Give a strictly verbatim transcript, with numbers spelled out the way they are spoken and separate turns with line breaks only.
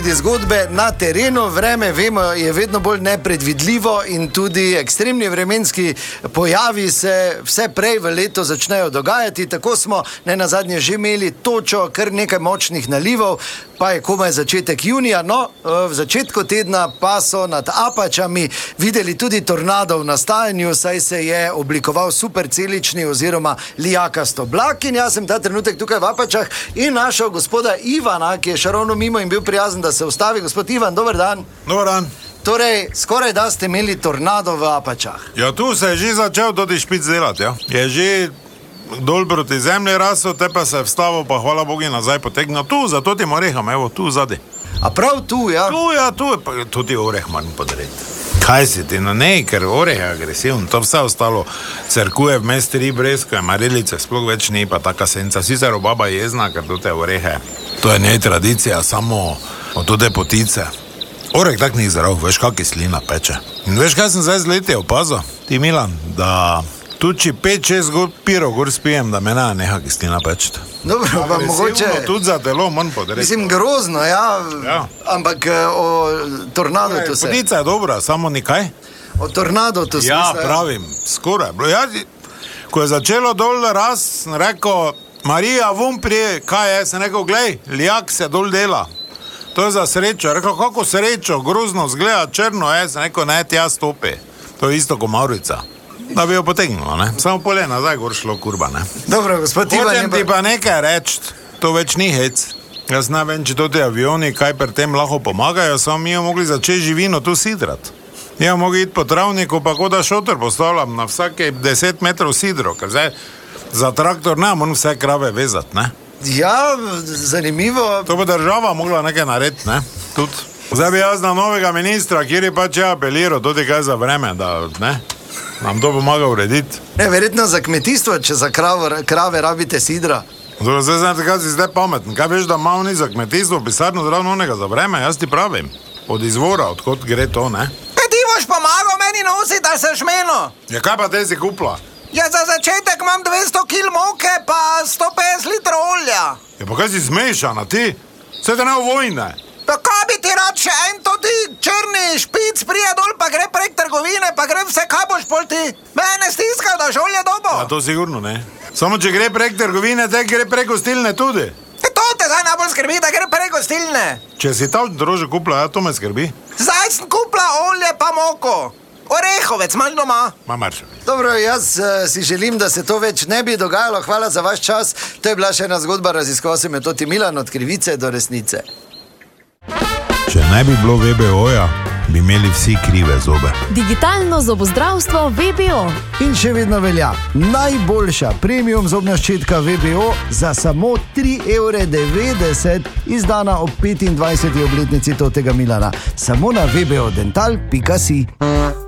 Zgodbe na terenu, vreme, vemo, je vedno bolj nepredvidljivo in tudi ekstremni vremenski pojavi se vse prej v letu začnejo dogajati. Tako smo ne nazadnje že imeli točo, kar nekaj močnih nalivov, pa je komaj začetek junija. No, v začetku tedna pa so nad Apačami videli tudi tornado v nastajanju, saj se je oblikoval supercelični oziroma lijakast oblak. In jaz sem ta trenutek tukaj v Apačah in našel gospoda Ivana, ki je še ravno mimo in bil prijazen, da se ustavi. Gospod Ivan, dober dan.
Dober dan.
Torej, skoraj da ste imeli tornado v Apačah.
Ja, tu se je že začel tudi špic delati, ja. Je že dol proti zemlji rasel, te pa se je vstavil, pa hvala Bogu nazaj potegnil. Tu, zato ti oreham, evo, tu zadi.
A prav tu, ja?
Tu, ja, tu je pa tudi oreh manj podreti. Kaj si ti, no ne, ker oreh je agresivno, to vse ostalo crkuje v mesti ribresko, je marilice, sploh več ni, pa taka senca. Sicer baba je jezna, ker tu te orehe, to je njej tradicija, samo od tude potice. Oreh tak ni zdrav, veš, kak kislina peče. In veš, kaj sem zdaj z leti opazil? Ti, Milan, da tu či pet, šest pirov gor spijem, da me ne neha kislina pečeti.
Dobro, pa mogoče...
Tudi za telo manj podreti.
Mislim, grozno, ja,
ja.
Ampak o tornado to se...
Potica je dobra, samo nikaj.
O tornado to se...
Ja, pravim, skoraj. Ja, ko je začelo dol raz, sem rekel, Marija, vum prije, kaj je? Sem rekel, glej, lijak se dol dela. To je za srečo. Rekel, kako srečo, grozno zgleda, črno je, sem rekel, ne, tja stopi. To je isto kot Maurica. Da bi jo potegnilo, ne? Samo pole nazaj gor šlo kurba, ne?
Dobro, gospod Ivan...
Hočem ti pa nekaj reči, to več ni hec. Jaz ne vem, če to ti avioni kaj pri tem lahko pomagajo, samo mi jo mogli začeti živino tu sidrati. Mi jo mogli iti po travniku, pa ko da šotor postavljam na vsake deset metrov sidro, ker zdaj za traktor ne moram vse krave vezati, ne?
Ja, zanimivo.
To bo država mogla nekaj narediti, ne? Tudi. Zdaj bi jaz na novega ministra, kjer je pač ja apeliral, tudi kaj za vreme, da, ne? Nam to pomaga urediti.
Ne, verjetno za kmetijstvo, če za kravo, krave rabite sidra.
Zdaj, zdaj znate, kaj si zdaj pameten. Kaj veš, da malo ni za kmetijstvo pisarno zravno onega za vreme? Jaz ti pravim. Od izvora, odkot gre to, ne?
Kaj ti boš pomagal meni nositi, da se šmeno?
Ja, kaj pa te si kupla?
Ja, za začetek imam dvesto kil moke, pa sto petdeset litrov olja.
Ja, pa kaj si zmešana, ti? Vse te ne v vojne.
Pa kaj bi ti rad še en toti črni špic prije dol, pa gre prek trgovine, pa gre vse, kaj boš pol ti? Mene stiskal, da žolje dobo?
Ja, to sigurno ne. Samo če gre prek trgovine, te gre prek gostilne tudi.
E to te zdaj najbolj skrbi, da gre prek gostilne.
Če si ta drože kupla, ja, to me skrbi.
Zdaj sem kupla olje pa moko. Orehovec, manj doma.
Ma marš.
Dobro, jaz uh, si želim, da se to več ne bi dogajalo. Hvala za vaš čas. To je bila še ena zgodba, raziskoval sem jo Toti Milan, od krivice do resnice.
Če ne bi bilo V B O-ja, bi imeli vsi krive zobe.
Digitalno zobozdravstvo V B O.
In še vedno velja najboljša premium zobna ščetka V B O za samo tri evre devetdeset, izdana ob petindvajseti obletnici Totega Milana. Samo na v b o dental pika si.